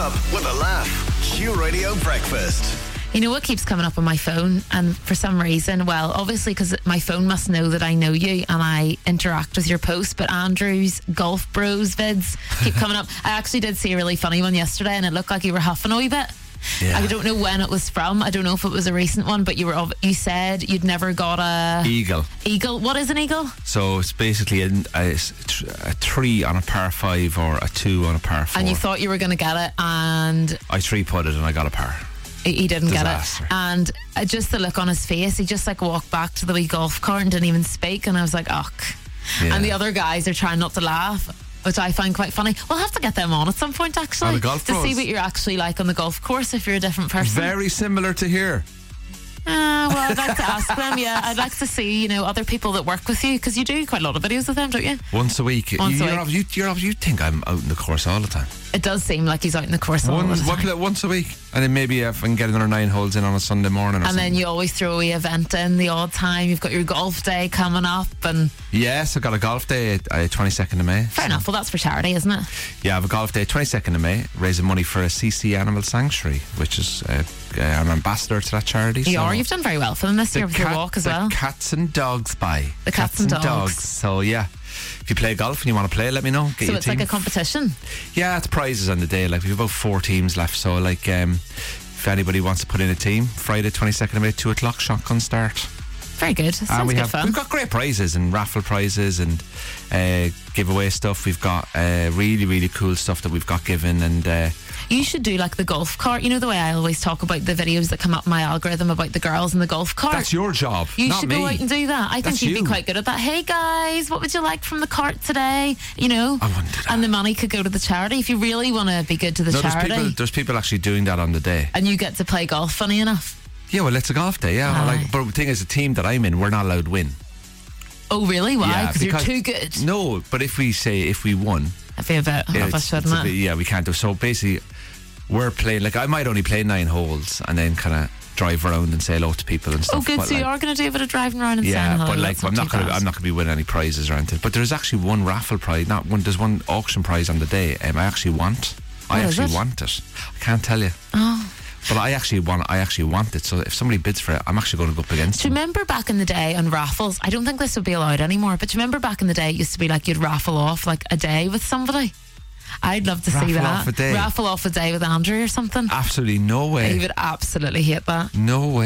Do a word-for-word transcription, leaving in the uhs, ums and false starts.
up with a laugh. Q Radio Breakfast. You know what keeps coming up on my phone? And for some reason, well, obviously because my phone must know that I know you and I interact with your posts, but Andrew's Golf Bros vids keep coming up. I actually did see a really funny one yesterday and it looked like you were huffing a wee bit. Yeah. I don't know when it was from. I don't know if it was a recent one, but you were you said you'd never got a eagle. Eagle. What is an eagle? So it's basically a, a, a three on a par five or a two on a par four. And you thought you were going to get it, and I three putted and I got a par. He didn't Disaster. get it, and uh, just the look on his face, he just like walked back to the wee golf cart and didn't even speak. And I was like, "Ugh." Yeah. And the other guys are trying not to laugh, which I find quite funny. We'll have to get them on at some point, actually, on the golf to pros. see what you're actually like on the golf course if you're a different person. Very similar to here. Uh, well, I'd like to ask them. Yeah, I'd like to see, you know, other people that work with you, because you do quite a lot of videos with them, don't you? Once a week. Once you, a you're week. Off, you, you're off, you think I'm out in the course all the time. It does seem like he's out in the course all One, the time. what, once a week, and then maybe if I can get another nine holes in on a Sunday morning. Or and something. then you always throw a wee event in the odd time. You've got your golf day coming up, and yes, I've got a golf day uh, twenty-second of May. Fair so. enough. Well, that's for charity, isn't it? Yeah, I have a golf day twenty-second of May, raising money for a C C Animal Sanctuary, which is uh, uh, I'm an ambassador to that charity. You so are. You've done very well for them this year with cat, your walk as the well. Cats and Dogs by the Cats, cats and, dogs. dogs. So yeah, if you play golf and you want to play, let me know. Get so your it's team. like a competition. Yeah, it's prizes on the day. Like we've about four teams left. So like, um, if anybody wants to put in a team, Friday twenty-second of May, two o'clock, shotgun start. Very good. Sounds and we good have, fun. We've got great prizes and raffle prizes and uh, giveaway stuff. We've got uh, really, really cool stuff that we've got given. And uh, you should do like the golf cart. You know the way I always talk about the videos that come up my algorithm about the girls in the golf cart? That's your job, You not should me. go out and do that. I That's think you'd you. be quite good at that. Hey guys, what would you like from the cart today? You know, I wouldn't do that. And the money could go to the charity if you really want to be good to the no, charity. There's people, there's people actually doing that on the day. And you get to play golf, funny enough. Yeah, well, it's a golf day, yeah. Aye. Like, but the thing is, the team that I'm in, we're not allowed to win. Oh, really? Why? Yeah, you're too good? No, but if we say, if we won... I feel a bit of us, shouldn't it? Bit, yeah, we can't do. So basically, we're playing, like, I might only play nine holes and then kind of drive around and say hello to people and stuff. Oh, good. But so like, you are going to do a bit of driving around and yeah, saying hello. but like, That's I'm not going to. I'm not going to be winning any prizes or anything. But there's actually one raffle prize. Not one. There's one auction prize on the day. Um, I actually want. I What is actually it? want it. I can't tell you. Oh. But I actually want. I actually want it. So if somebody bids for it, I'm actually going to go up against Do you them. remember back in the day on raffles? I don't think this would be allowed anymore. But do you remember back in the day, it used to be like you'd raffle off like a day with somebody. I'd love to Raffle see that. off a day? Raffle off a day with Andrew or something. Absolutely no way. He would absolutely hate that. No way.